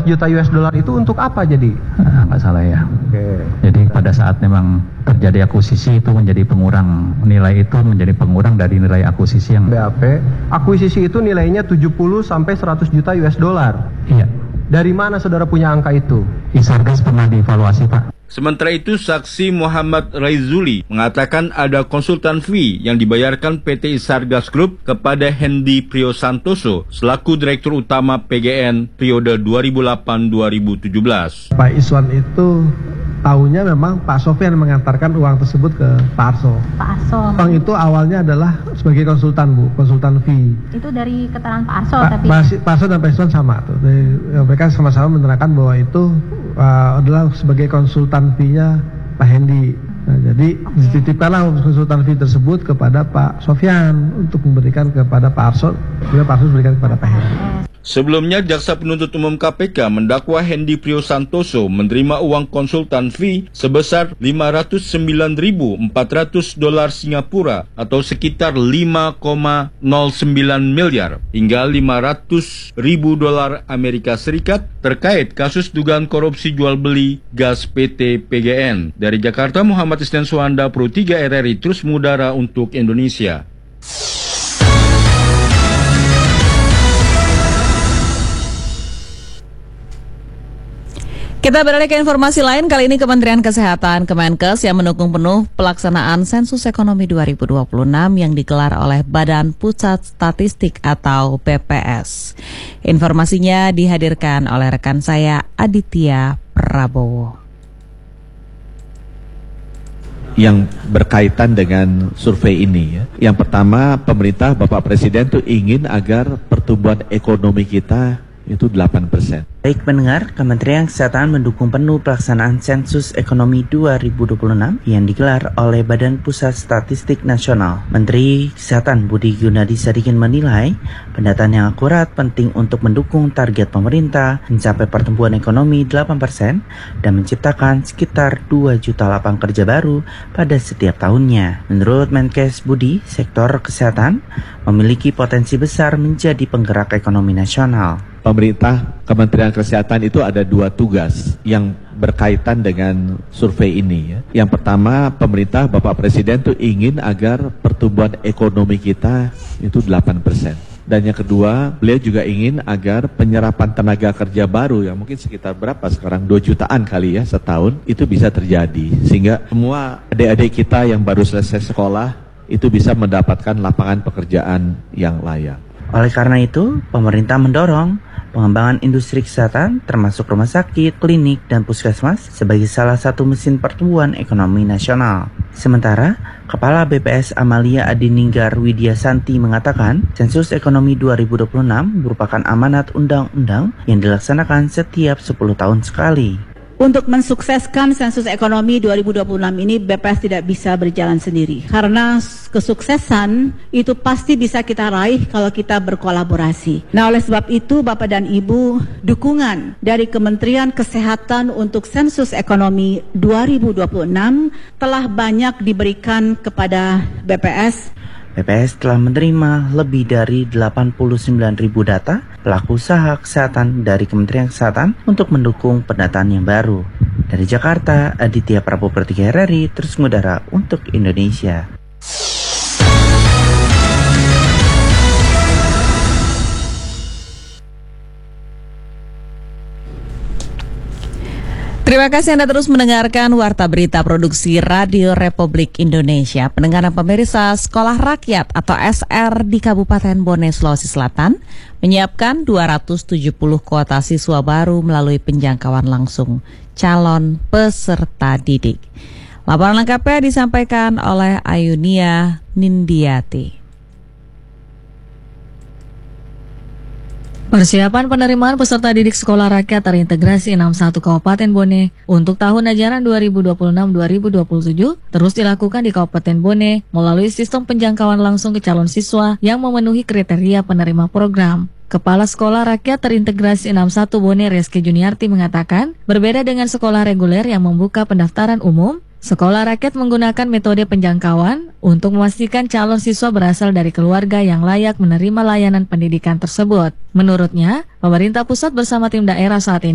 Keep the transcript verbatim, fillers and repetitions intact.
juta U S dollar itu untuk apa jadi? Nah, nggak salah ya. Oke. Jadi pada saat memang terjadi akuisisi itu menjadi pengurang, nilai itu menjadi pengurang dari nilai akuisisi yang B A P. Akuisisi itu nilainya tujuh puluh sampai seratus juta U S dollar. Iya. Dari mana saudara punya angka itu? Isargas pernah dievaluasi, Pak. Sementara itu, saksi Muhammad Raizuli mengatakan ada konsultan fee yang dibayarkan P T Isargas Group kepada Hendy Priyosantoso selaku Direktur Utama P G N periode dua ribu delapan sampai dua ribu tujuh belas. Pak Iswan itu tahunya memang Pak Sofyan mengantarkan uang tersebut ke Pak Arso. Pak Arso. Uang itu awalnya adalah sebagai konsultan, Bu, konsultan fee. Itu dari keterangan Pak Arso, Pa, tapi Pak Arso dan Pak Iswan sama tuh. Jadi, mereka sama-sama menerangkan bahwa itu uh, adalah sebagai konsultan fee-nya Pak Hendy. Nah, jadi okay. dititipkanlah konsultan fee tersebut kepada Pak Sofyan untuk memberikan kepada Pak Arso, kemudian Pak Arso memberikan kepada Pak Hendy. Sebelumnya, Jaksa Penuntut Umum K P K mendakwa Hendy Priyosantoso menerima uang konsultan fee sebesar lima ratus sembilan ribu empat ratus dolar Singapura atau sekitar lima koma nol sembilan miliar hingga lima ratus ribu dolar Amerika Serikat terkait kasus dugaan korupsi jual beli gas P T P G N. Dari Jakarta, Muhammad Isnan Suwanda, Pro tiga R R I, terus mengudara untuk Indonesia. Kita beralih ke informasi lain, kali ini Kementerian Kesehatan Kemenkes yang mendukung penuh pelaksanaan Sensus Ekonomi dua ribu dua puluh enam yang digelar oleh Badan Pusat Statistik atau B P S. Informasinya dihadirkan oleh rekan saya Aditya Prabowo. Yang berkaitan dengan survei ini ya. Yang pertama, pemerintah Bapak Presiden tuh ingin agar pertumbuhan ekonomi kita itu delapan persen. Baik pendengar, Kementerian Kesehatan mendukung penuh pelaksanaan Sensus Ekonomi dua ribu dua puluh enam yang digelar oleh Badan Pusat Statistik Nasional. Menteri Kesehatan Budi Gunadi Sadikin menilai pendataan yang akurat penting untuk mendukung target pemerintah mencapai pertumbuhan ekonomi delapan persen dan menciptakan sekitar dua juta lapangan kerja baru pada setiap tahunnya. Menurut Menkes Budi, sektor kesehatan memiliki potensi besar menjadi penggerak ekonomi nasional. Pemerintah, Kementerian Kesehatan itu ada dua tugas yang berkaitan dengan survei ini ya. Yang pertama, pemerintah Bapak Presiden tuh ingin agar pertumbuhan ekonomi kita itu delapan persen. Dan yang kedua, beliau juga ingin agar penyerapan tenaga kerja baru yang mungkin sekitar berapa sekarang, dua jutaan kali ya setahun, itu bisa terjadi. Sehingga semua adik-adik kita yang baru selesai sekolah itu bisa mendapatkan lapangan pekerjaan yang layak. Oleh karena itu, pemerintah mendorong pengembangan industri kesehatan termasuk rumah sakit, klinik, dan puskesmas sebagai salah satu mesin pertumbuhan ekonomi nasional. Sementara, Kepala B P S Amalia Adininggar Widyasanti mengatakan, Sensus Ekonomi dua ribu dua puluh enam merupakan amanat undang-undang yang dilaksanakan setiap sepuluh tahun sekali. Untuk mensukseskan Sensus Ekonomi dua ribu dua puluh enam ini, B P S tidak bisa berjalan sendiri. Karena kesuksesan itu pasti bisa kita raih kalau kita berkolaborasi. Nah, oleh sebab itu, Bapak dan Ibu, dukungan dari Kementerian Kesehatan untuk Sensus Ekonomi dua ribu dua puluh enam telah banyak diberikan kepada B P S. B P S telah menerima lebih dari delapan puluh sembilan ribu data pelaku usaha kesehatan dari Kementerian Kesehatan untuk mendukung pendataan yang baru. Dari Jakarta, Aditya Prabowo, Pro tiga R R I, terus mengudara untuk Indonesia. Terima kasih Anda terus mendengarkan Warta Berita Produksi Radio Republik Indonesia. Pendengar dan pemirsa, Sekolah Rakyat atau S R di Kabupaten Bone, Sulawesi Selatan menyiapkan dua ratus tujuh puluh kuota siswa baru melalui penjangkauan langsung calon peserta didik. Laporan lengkapnya disampaikan oleh Ayunia Nindiati. Persiapan penerimaan peserta didik Sekolah Rakyat Terintegrasi enam puluh satu Kabupaten Bone untuk tahun ajaran dua ribu dua puluh enam dua ribu dua puluh tujuh terus dilakukan di Kabupaten Bone melalui sistem penjangkauan langsung ke calon siswa yang memenuhi kriteria penerima program. Kepala Sekolah Rakyat Terintegrasi enam puluh satu Bone, Reski Juniarti, mengatakan, berbeda dengan sekolah reguler yang membuka pendaftaran umum, Sekolah Rakyat menggunakan metode penjangkauan untuk memastikan calon siswa berasal dari keluarga yang layak menerima layanan pendidikan tersebut. Menurutnya, pemerintah pusat bersama tim daerah saat ini